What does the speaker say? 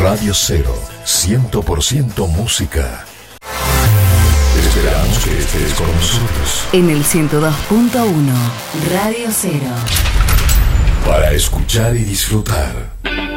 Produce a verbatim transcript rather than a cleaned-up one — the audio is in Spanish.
Radio Cero, cien por ciento música. Esperamos que estés con nosotros. En el ciento dos punto uno, Radio Cero. Para escuchar y disfrutar.